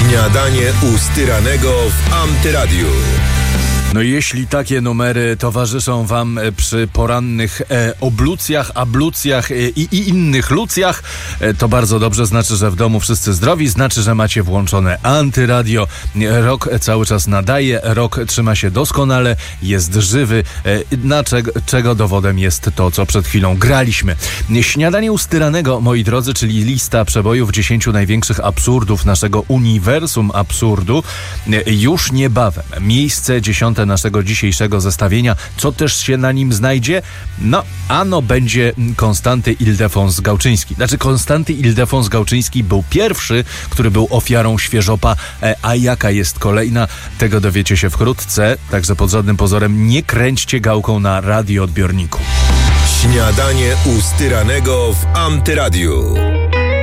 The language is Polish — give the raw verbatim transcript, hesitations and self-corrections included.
Śniadanie u Styranego w Antyradiu. No jeśli takie numery towarzyszą wam przy porannych e, oblucjach, ablucjach e, i, i innych lucjach, e, to bardzo dobrze, znaczy, że w domu wszyscy zdrowi, znaczy, że macie włączone Antyradio. Rok cały czas nadaje, rok trzyma się doskonale, jest żywy, e, na czego, czego dowodem jest to, co przed chwilą graliśmy. Śniadanie u Styranego, moi drodzy, czyli lista przebojów dziesięciu największych absurdów naszego uniwersum absurdu, e, już niebawem. Miejsce dziesiąte naszego dzisiejszego zestawienia. Co też się na nim znajdzie? No, ano będzie Konstanty Ildefons Gałczyński. Znaczy, Konstanty Ildefons Gałczyński był pierwszy, który był ofiarą świeżopa, a jaka jest kolejna, tego dowiecie się wkrótce, także pod żadnym pozorem nie kręćcie gałką na radioodbiorniku. Śniadanie u Styranego w Antyradiu.